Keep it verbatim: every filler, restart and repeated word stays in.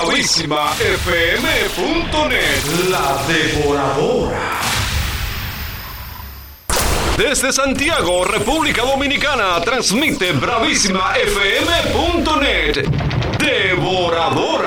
Bravísima F M punto net, la devoradora. Desde Santiago, República Dominicana, transmite Bravísima F M punto net, devoradora.